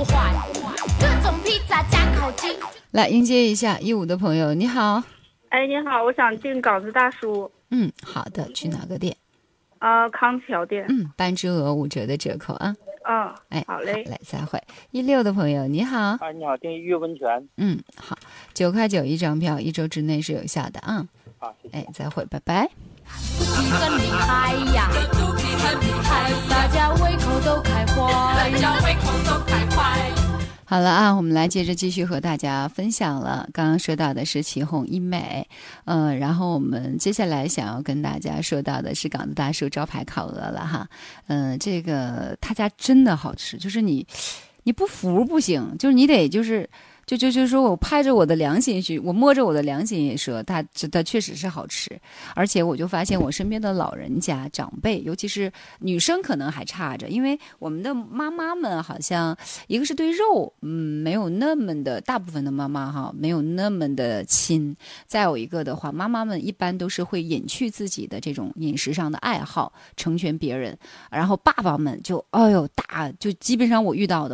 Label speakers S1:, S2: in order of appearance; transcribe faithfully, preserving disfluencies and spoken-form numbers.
S1: 不坏，各种披萨加烤鸡。
S2: 来迎接一下一五的朋友，你好。
S3: 哎，你好，我想订港子大叔。
S2: 嗯，好的，去哪个店？
S3: 呃，康桥店。
S2: 嗯，半只鹅五折的折扣啊。
S3: 嗯，
S2: 哎，
S3: 好嘞，
S2: 好嘞，再会。一六的朋友，你好。
S4: 哎，你好，订月温泉。
S2: 嗯，好，九块九一张票，一周之内是有效的啊。
S4: 好，谢谢。
S2: 哎，再会，拜拜。
S1: 肚皮很厉害呀，肚皮很厉害，大家胃口都开怀，大家胃口都开怀。
S2: 好了啊，我们来接着继续和大家分享了。刚刚说到的是祁红医美，呃，然后我们接下来想要跟大家说到的是港子大叔招牌烤鹅了哈。嗯、呃，这个他家真的好吃，就是你你不服不行，就是你得就是就就就是说我拍着我的良心去，我摸着我的良心也说它它确实是好吃。而且我就发现我身边的老人家长辈，尤其是女生可能还差着，因为我们的妈妈们好像一个是对肉嗯没有那么的，大部分的妈妈哈没有那么的亲，再有一个的话，妈妈们一般都是会隐去自己的这种饮食上的爱好，成全别人。然后爸爸们就哎呦大就基本上我遇到的